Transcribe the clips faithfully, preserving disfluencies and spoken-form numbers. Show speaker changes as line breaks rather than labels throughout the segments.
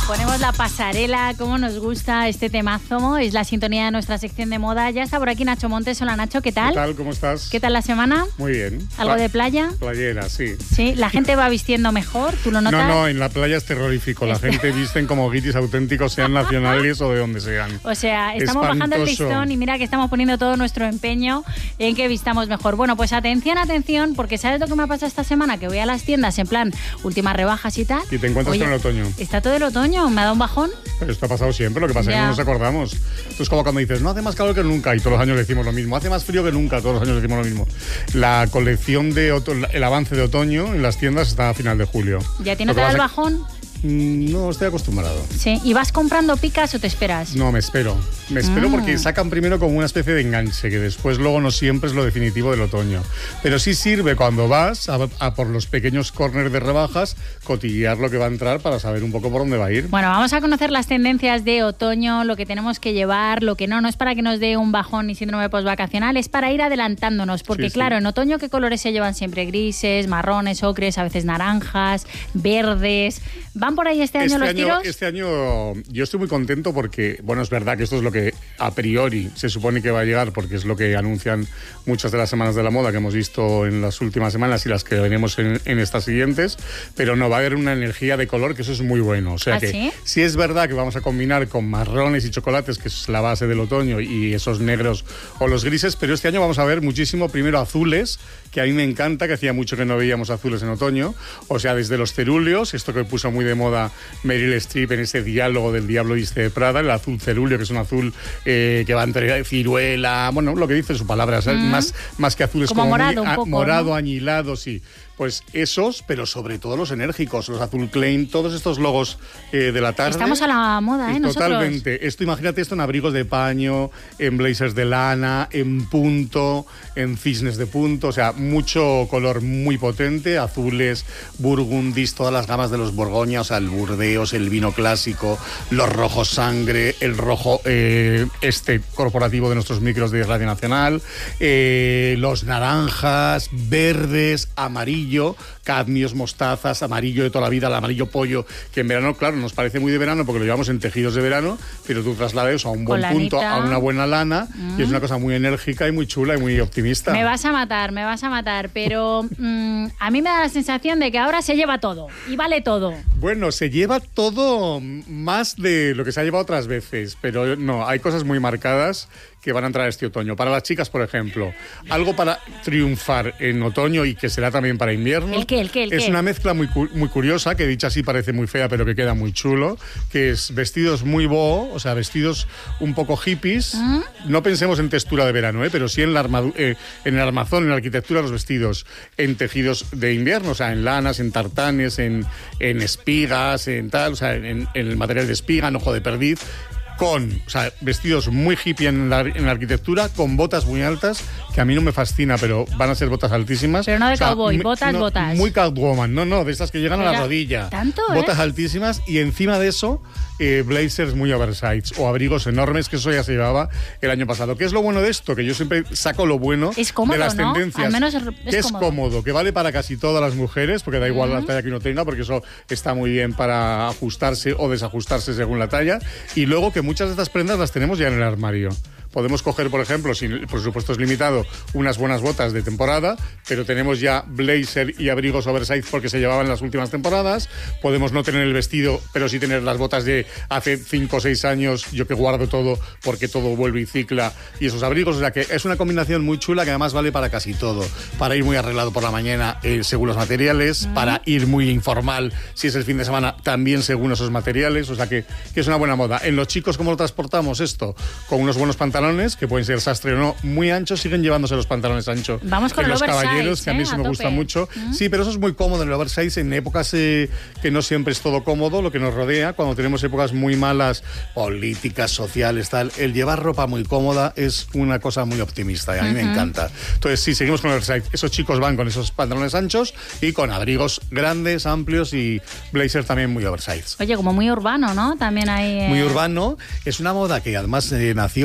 Ponemos la pasarela, como nos gusta este temazo, es la sintonía de nuestra sección de moda. Ya está por aquí Nacho Montes. Hola Nacho, ¿qué tal?
¿Qué tal? ¿Cómo estás?
¿Qué tal la semana?
Muy bien.
¿Algo
Pla-
de playa?
Playera, sí.
Sí, la gente va vistiendo mejor, ¿tú lo notas?
No, no, en la playa es terrorífico. La
Este-
gente visten como guiris auténticos, sean nacionales o de donde sean.
O sea, estamos bajando el
Espantoso.
listón y mira que estamos poniendo todo nuestro empeño en que vistamos mejor. Bueno, pues atención, atención, porque ¿sabes lo que me ha pasado esta semana? Que voy a las tiendas en plan últimas rebajas y tal.
Y te encuentras
Oye,
con el otoño.
Está todo el otoño, me ha dado un bajón.
Pero esto ha pasado siempre, lo que pasa es que
Ya.
no nos acordamos. Esto es como cuando dices, no hace más calor que nunca, y todos los años decimos lo mismo. Hace más frío que nunca, todos los años decimos lo mismo. La colección de oto- el avance de otoño en las tiendas está a final de julio.
¿Ya te
Lo que
nota el
pasa-
bajón?
Mm, No, estoy acostumbrado.
Sí. ¿Y vas comprando picas o te esperas?
No, me espero. Me espero
Mm.
porque sacan primero como una especie de enganche, que después luego no siempre es lo definitivo del otoño. Pero sí sirve cuando vas a, a por los pequeños corners de rebajas, cotillear lo que va a entrar para saber un poco por dónde va a ir.
Bueno, vamos a conocer las tendencias de otoño, lo que tenemos que llevar, lo que no. No es para que nos dé un bajón ni síndrome postvacacional, es para ir adelantándonos. Porque
Sí, sí.
claro, en otoño, ¿qué colores se llevan siempre? Grises, marrones, ocres, a veces naranjas, verdes. ¿Van por ahí este año los tiros?
Este año yo estoy muy contento porque, bueno, es verdad que esto es lo que a priori se supone que va a llegar, porque es lo que anuncian muchas de las semanas de la moda que hemos visto en las últimas semanas y las que veremos en, en estas siguientes, pero no, va a haber una energía de color que eso es muy bueno. O sea
¿Ah,
que
sí?
sí es verdad que vamos a combinar con marrones y chocolates, que es la base del otoño, y esos negros o los grises, pero este año vamos a ver muchísimo primero azules, que a mí me encanta, que hacía mucho que no veíamos azules en otoño, o sea, desde los cerúleos, esto que puso muy de moda Meryl Streep en ese diálogo del Diablo viste de Prada, el azul cerúleo, que es un azul eh, que va entre ciruela, bueno, lo que dice su palabra, o sea,
Mm.
más, más que azul, es
Como
como,
morado
muy
un
a-
poco,
morado,
¿no?
añilado, sí. Pues esos, pero sobre todo los enérgicos, los azul claim, todos estos logos eh, de la tarde.
Estamos a la moda, ¿eh?
Y
Nosotros.
totalmente. Esto, imagínate esto en abrigos de paño, en blazers de lana, en punto, en cisnes de punto, o sea, mucho color muy potente, azules, burgundis, todas las gamas de los Borgoña, o sea, el Burdeos, el vino clásico, los rojos sangre, el rojo eh, este corporativo de nuestros micros de Radio Nacional, eh, los naranjas, verdes, amarillo, cadmios, mostazas, amarillo de toda la vida, el amarillo pollo, que en verano, claro, nos parece muy de verano porque lo llevamos en tejidos de verano, pero tú traslades eso a un buen
Con
punto,
lanita.
a una buena lana, y es una cosa muy enérgica y muy chula y muy optimista.
Me vas a matar, me vas a matar, pero mm, a mí me da la sensación de que ahora se lleva todo y vale todo.
Bueno, se lleva todo más de lo que se ha llevado otras veces, pero no, hay cosas muy marcadas que van a entrar este otoño. Para las chicas, por ejemplo, algo para triunfar en otoño y que será también para invierno.
¿El qué, el qué, el
es
qué?
una mezcla muy, cu- muy curiosa, que dicha así parece muy fea, pero que queda muy chulo, que es vestidos muy boho, o sea, vestidos un poco hippies.
¿Mm?
No pensemos en textura de verano, ¿eh? Pero sí en, la armadu- eh, en el armazón, en la arquitectura, los vestidos en tejidos de invierno, o sea, en lanas, en tartanes, en, en espigas, en tal, o sea, en, en el material de espiga, en ojo de perdiz, con, o sea, vestidos muy hippie en la, en la arquitectura, con botas muy altas, que a mí no me fascina, pero van a ser botas altísimas.
Pero no de
O sea,
cowboy,
me-
botas,
no,
botas.
Muy catwoman, no, no, de esas que llegan a la
Mira,
rodilla.
¿tanto, eh?
Botas altísimas y encima de eso, eh, blazers muy oversized o abrigos enormes, que eso ya se llevaba el año pasado. ¿Qué es lo bueno de esto? Que yo siempre saco lo bueno
Es cómodo,
de las
¿no?
tendencias.
Al menos es
que es
cómodo.
cómodo, que vale para casi todas las mujeres, porque da igual la talla que uno tenga, porque eso está muy bien para ajustarse o desajustarse según la talla. Y luego que muchas de estas prendas las tenemos ya en el armario. Podemos coger, por ejemplo, si el presupuesto es limitado, unas buenas botas de temporada, pero tenemos ya blazer y abrigos oversize porque se llevaban en las últimas temporadas. Podemos no tener el vestido, pero sí tener las botas de hace cinco o seis años, yo que guardo todo porque todo vuelve y cicla, y esos abrigos. O sea que es una combinación muy chula que además vale para casi todo. Para ir muy arreglado por la mañana, eh, según los materiales. Mm. Para ir muy informal, si es el fin de semana, también según esos materiales. O sea que, que es una buena moda. En los chicos, ¿cómo lo transportamos esto? Con unos buenos pantalones, que pueden ser sastre o no, muy anchos, siguen llevándose los pantalones anchos.
Vamos con
en
el
los
oversize,
caballeros, que a mí
¿eh?
eso
A
me
tope.
gusta mucho.
¿Mm?
Sí, pero eso es muy cómodo en el oversize en épocas eh, que no siempre es todo cómodo, lo que nos rodea, cuando tenemos épocas muy malas, políticas, sociales, tal. El llevar ropa muy cómoda es una cosa muy optimista y a mí uh-huh. me encanta. Entonces, sí, seguimos con el oversize. Esos chicos van con esos pantalones anchos y con abrigos grandes, amplios y blazer también muy oversize.
Oye, como muy urbano, ¿no? También hay... Eh...
Muy urbano. Es una moda que además eh, nació, bueno,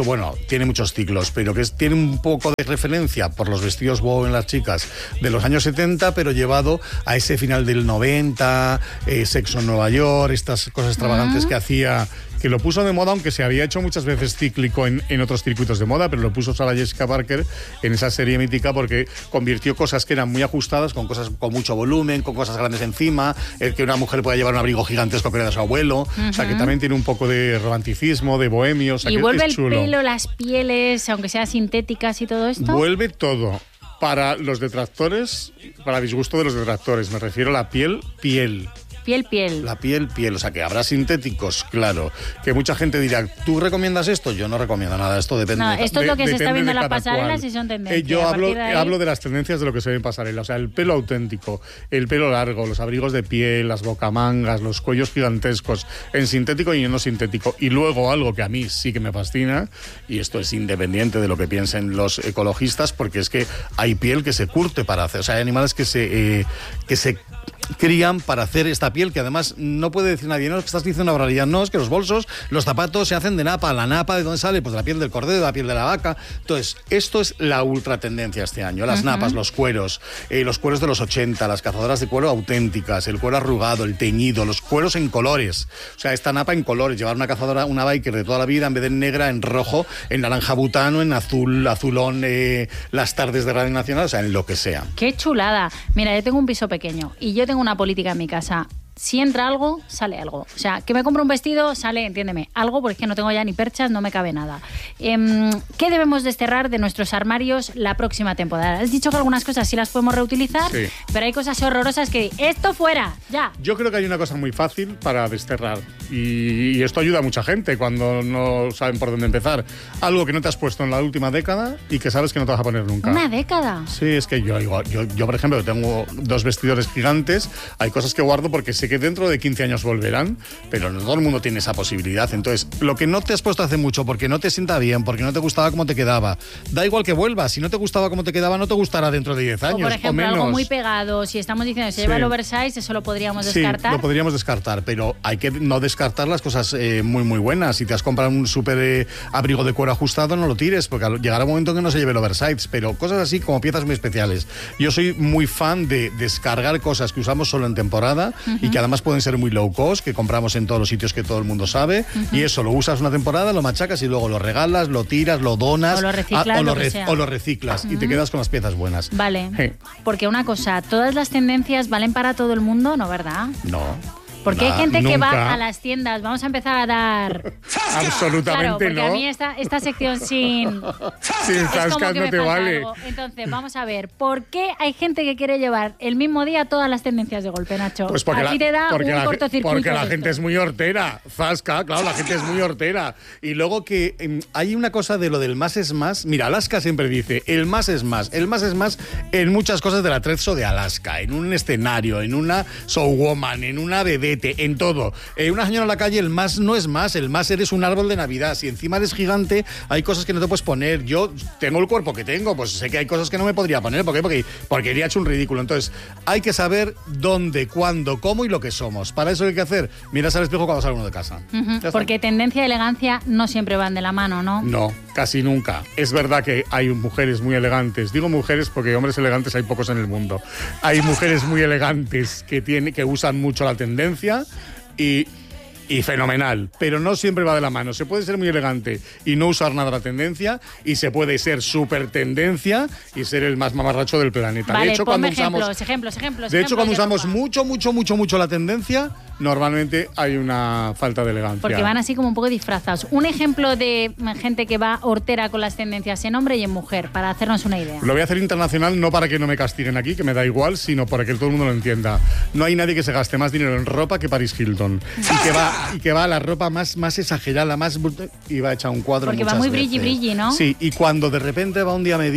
tiene muchos ciclos, pero que es, tiene un poco de referencia por los vestidos boho en las chicas de los años setenta, pero llevado a ese final del noventa, eh, Sexo en Nueva York, estas cosas extravagantes uh-huh. que hacía, que lo puso de moda, aunque se había hecho muchas veces cíclico en, en otros circuitos de moda, pero lo puso Sarah Jessica Parker en esa serie mítica porque convirtió cosas que eran muy ajustadas con cosas con mucho volumen, con cosas grandes encima, el que una mujer pueda llevar un abrigo gigantesco que era de su abuelo, uh-huh. o sea, que también tiene un poco de romanticismo, de bohemio, o sea,
y
que
vuelve
es chulo.
El pelo, las pieles, aunque sean sintéticas y todo esto.
Vuelve todo. Para los detractores, para disgusto de los detractores, me refiero a la piel, piel.
Piel, piel.
La piel, piel. O sea, que habrá sintéticos, claro. Que mucha gente dirá, ¿tú recomiendas esto? Yo no recomiendo nada. Esto depende.
No, esto es lo que
de,
se está viendo en las
pasarelas
pasarelas y son tendencias.
Eh, yo hablo
de ahí...
hablo de las tendencias de lo que se ve en pasarela. O sea, el pelo auténtico, el pelo largo, los abrigos de piel, las bocamangas, los cuellos gigantescos, en sintético y en no sintético. Y luego algo que a mí sí que me fascina, y esto es independiente de lo que piensen los ecologistas, porque es que hay piel que se curte para hacer. O sea, hay animales que se, eh, que se crían para hacer esta piel, que además no puede decir nadie, no, es que estás diciendo una barbaridad, no, es que los bolsos, los zapatos se hacen de napa. ¿La napa de dónde sale? Pues de la piel del cordero, de la piel de la vaca. Entonces, esto es la ultra tendencia este año, las uh-huh. napas, los cueros, eh, los cueros de los ochenta, las cazadoras de cuero auténticas, el cuero arrugado, el teñido, los cueros en colores, o sea, esta napa en colores, llevar una cazadora, una biker de toda la vida, en vez de en negra, en rojo, en naranja butano, en azul, azulón, eh, las tardes de Radio Nacional, o sea, en lo que sea.
¡Qué chulada! Mira, yo tengo un piso pequeño y yo tengo una política en mi casa. Si entra algo, sale algo. O sea, que me compro un vestido, sale, entiéndeme, algo, porque es que no tengo ya ni perchas, no me cabe nada. Eh, ¿Qué debemos desterrar de nuestros armarios la próxima temporada? Has dicho que algunas cosas sí las podemos reutilizar, sí. pero hay cosas horrorosas que... ¡Esto fuera! ¡Ya!
Yo creo que hay una cosa muy fácil para desterrar, y, y esto ayuda a mucha gente cuando no saben por dónde empezar. Algo que no te has puesto en la última década y que sabes que no te vas a poner nunca.
¿Una década?
Sí, es que yo, yo, yo, yo por ejemplo, tengo dos vestidores gigantes, hay cosas que guardo porque sé que dentro de quince años volverán, pero no todo el mundo tiene esa posibilidad. Entonces, lo que no te has puesto hace mucho, porque no te sienta bien, porque no te gustaba cómo te quedaba, da igual que vuelvas. Si no te gustaba cómo te quedaba, no te gustará dentro de diez años.
O por ejemplo,
o menos.
Algo muy pegado. Si estamos diciendo que se
sí.
lleva el oversize, eso lo podríamos descartar.
Sí, lo podríamos descartar, pero hay que no descartar las cosas eh, muy, muy buenas. Si te has comprado un súper eh, abrigo de cuero ajustado, no lo tires, porque llegará un momento en que no se lleve el oversize, pero cosas así como piezas muy especiales. Yo soy muy fan de descargar cosas que usamos solo en temporada uh-huh. y que además pueden ser muy low cost, que compramos en todos los sitios que todo el mundo sabe, uh-huh. y eso lo usas una temporada, lo machacas y luego lo regalas, lo tiras, lo donas
o lo reciclas,
a, o, lo
lo
re, o lo reciclas uh-huh. y te quedas con las piezas buenas.
Vale,
hey.
Porque una cosa, ¿todas las tendencias valen para todo el mundo? No, ¿verdad?
No.
Porque
Nah,
hay gente
nunca.
que va a las tiendas. Vamos a empezar a dar...
Absolutamente
claro, porque
no.
a mí esta, esta sección sin...
sin zascas no te vale.
Algo. Entonces, vamos a ver. ¿Por qué hay gente que quiere llevar el mismo día todas las tendencias de golpe, Nacho?
Pues porque
a ti
la,
te da
porque
un
la,
cortocircuito.
Porque la gente es muy hortera. Zasca, claro, la gente es muy hortera. Y luego que eh, hay una cosa de lo del más es más. Mira, Alaska siempre dice, el más es más. El más es más en muchas cosas de la Trezzo de Alaska. En un escenario, en una showwoman, en una vedette, en todo. Eh, una señora en la calle, el más no es más, el más eres un árbol de Navidad. Si encima eres gigante, hay cosas que no te puedes poner. Yo tengo el cuerpo que tengo, pues sé que hay cosas que no me podría poner. ¿Por qué? Porque, porque iría hecho un ridículo. Entonces, hay que saber dónde, cuándo, cómo y lo que somos. Para eso hay que hacer, mirarse al espejo cuando sale uno de casa.
Uh-huh. Porque tendencia y elegancia no siempre van de la mano, ¿no?
No, casi nunca. Es verdad que hay mujeres muy elegantes. Digo mujeres porque hombres elegantes hay pocos en el mundo. Hay mujeres muy elegantes que, tiene, que usan mucho la tendencia. Y, y fenomenal, pero no siempre va de la mano. Se puede ser muy elegante y no usar nada de la tendencia, y se puede ser súper tendencia y ser el más mamarracho del planeta.
Vale,
de hecho, cuando
ejemplos,
usamos,
ejemplos, ejemplos.
de hecho, cuando
ejemplos de
usamos
ropa.
mucho, mucho, mucho, mucho la tendencia, normalmente hay una falta de elegancia.
Porque van así como un poco disfrazados. Un ejemplo de gente que va hortera con las tendencias en hombre y en mujer, para hacernos una idea.
Lo voy a hacer internacional, no para que no me castiguen aquí, que me da igual, sino para que todo el mundo lo entienda. No hay nadie que se gaste más dinero en ropa que Paris Hilton. Y que va, y que va a la ropa más, más exagerada, más... y va a echar un cuadro
Porque
muchas
va muy
veces.
brilli, brilli, ¿no?
Sí, y cuando de repente va un día a medida...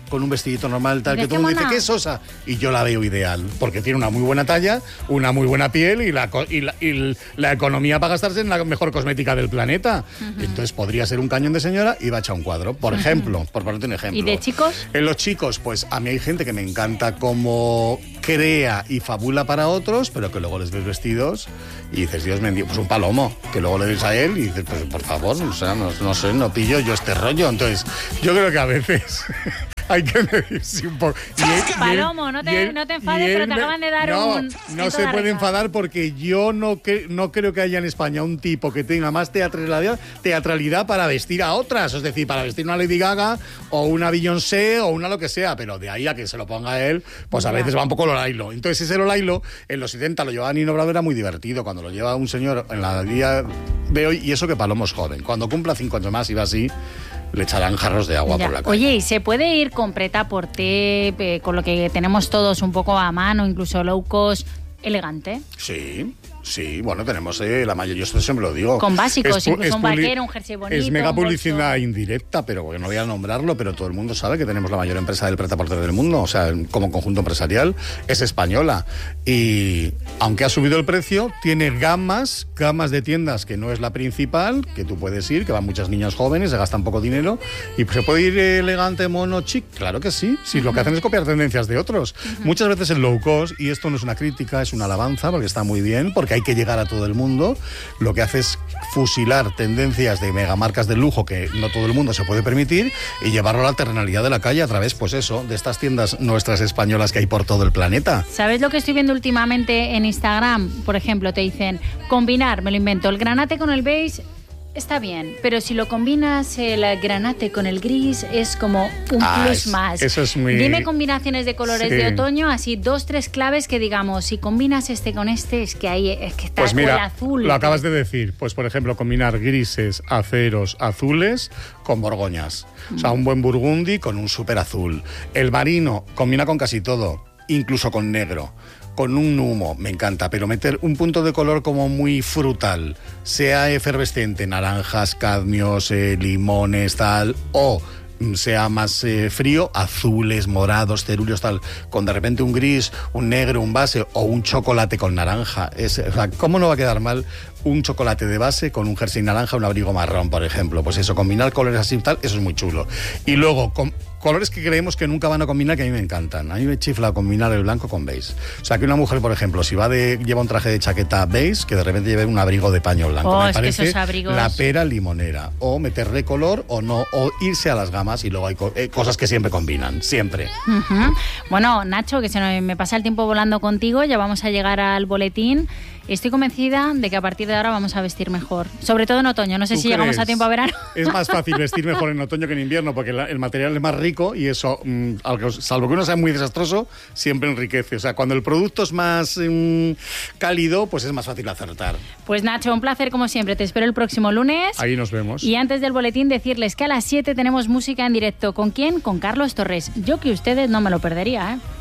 con un vestidito normal, tal, que todo el mundo dice,
mona.
¿qué es Sosa? Y yo la veo ideal, porque tiene una muy buena talla, una muy buena piel y la, y la, y la economía para gastarse en la mejor cosmética del planeta. Uh-huh. Entonces podría ser un cañón de señora y va a echar un cuadro, por ejemplo, uh-huh. por ponerte un ejemplo.
¿Y de chicos?
En los chicos, pues a mí hay gente que me encanta cómo crea y fabula para otros, pero que luego les ves vestidos y dices, Dios mío, pues un palomo, que luego le ves a él y dices, pues por favor, o sea, no, no sé, no pillo yo este rollo. Entonces, yo creo que a veces hay que medirse un poco. Y él,
Palomo, no te,
él,
no te enfades, pero te
me,
acaban de dar
no,
un...
No se puede enfadar porque yo no, que, no creo que haya en España un tipo que tenga más teatralidad, teatralidad para vestir a otras, es decir, para vestir una Lady Gaga o una Beyoncé o una lo que sea, pero de ahí a que se lo ponga él, pues a
ya.
veces va un poco lo lailo. Entonces ese lo lailo, en los setenta lo llevaba Nino Bravo, era muy divertido, cuando lo lleva un señor en la día de hoy, y eso que Palomo es joven, cuando cumpla cinco años más y va así, le echarán jarros de agua
ya.
por la calle.
Oye, ¿y se puede ir con prêt-à-porter, eh, con lo que tenemos todos un poco a mano, incluso low cost, elegante?
Sí, sí, bueno, tenemos eh, la mayoría, yo esto siempre lo digo.
Con básicos,
es,
incluso
es
un vaquero, un jersey bonito.
Es mega
un
publicidad
bolso.
indirecta, pero porque no voy a nombrarlo, pero todo el mundo sabe que tenemos la mayor empresa del prêt-à-porter del mundo, o sea, como conjunto empresarial, es española. Y aunque ha subido el precio, tiene gamas, gamas de tiendas que no es la principal, que tú puedes ir, que van muchas niñas jóvenes, se gastan poco dinero, y se puede ir elegante, mono, chic, claro que sí, si uh-huh. lo que hacen es copiar tendencias de otros. Uh-huh. Muchas veces el low cost, y esto no es una crítica, es una alabanza, porque está muy bien, porque hay que llegar a todo el mundo, lo que hace es fusilar tendencias de megamarcas de lujo que no todo el mundo se puede permitir y llevarlo a la terrenalidad de la calle a través, pues eso, de estas tiendas nuestras españolas que hay por todo el planeta.
¿Sabes lo que estoy viendo últimamente en Instagram? Por ejemplo, te dicen, combinar, me lo invento, el granate con el beige está bien, pero si lo combinas el granate con el gris es como un
ah,
plus
es,
más.
Eso es muy...
Dime combinaciones de colores
sí.
de otoño, así dos, tres claves que digamos, si combinas este con este, es que ahí es que está
pues mira,
el azul.
Lo acabas de decir, pues por ejemplo, combinar grises, aceros, azules con borgoñas. Mm. O sea, un buen burgundy con un súper azul. El marino combina con casi todo, incluso con negro. Con un humo, me encanta, pero meter un punto de color como muy frutal, sea efervescente, naranjas, cadmios, eh, limones, tal, o sea más eh, frío, azules, morados, cerúleos, tal, con de repente un gris, un negro, un base o un chocolate con naranja. Es, o sea, ¿cómo no va a quedar mal un chocolate de base con un jersey naranja, un abrigo marrón, por ejemplo? Pues eso, combinar colores así tal, eso es muy chulo. Y luego, con colores que creemos que nunca van a combinar, que a mí me encantan. A mí me chifla combinar el blanco con beige. O sea, que una mujer, por ejemplo, si va de lleva un traje de chaqueta beige, que de repente lleve un abrigo de paño blanco.
Oh,
me
es
parece
que esos abrigos...
la pera limonera. O meterle color o no, o irse a las gamas y luego hay co- eh, cosas que siempre combinan, siempre.
Uh-huh. Bueno, Nacho, que se nos, me pasa el tiempo volando contigo, ya vamos a llegar al boletín. Estoy convencida de que a partir de ahora vamos a vestir mejor. Sobre todo en otoño. No sé si
crees?
llegamos a tiempo a verano.
Es más fácil vestir mejor en otoño que en invierno porque la, el material es más rico y eso, mmm, salvo que uno sea muy desastroso, siempre enriquece. O sea, cuando el producto es más mmm, cálido, pues es más fácil acertar.
Pues Nacho, un placer como siempre. Te espero el próximo lunes.
Ahí nos vemos.
Y antes del boletín decirles que a las siete tenemos música en directo. ¿Con quién? Con Carlos Torres. Yo que ustedes no me lo perdería, ¿eh?